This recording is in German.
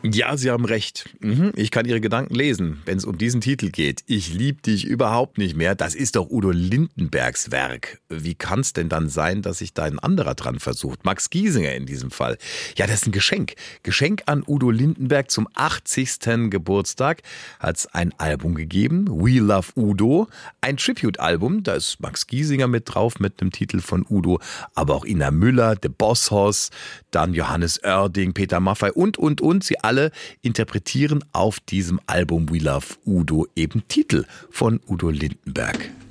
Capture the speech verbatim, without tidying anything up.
Ja, Sie haben recht. Mhm, ich kann Ihre Gedanken lesen, wenn es um diesen Titel geht. Ich lieb dich überhaupt nicht mehr. Das ist doch Udo Lindenbergs Werk. Wie kann es denn dann sein, dass sich da ein anderer dran versucht? Max Giesinger in diesem Fall. Ja, das ist ein Geschenk. Geschenk an Udo Lindenberg zum achtzigsten Geburtstag. Hat es ein Album gegeben, We Love Udo. Ein Tribute-Album, da ist Max Giesinger mit drauf mit einem Titel von Udo. Aber auch Ina Müller, The Boss Hoss, dann Johannes Oerding, Peter Maffay und, und, und. Sie alle interpretieren auf diesem Album We Love Udo eben Titel von Udo Lindenberg.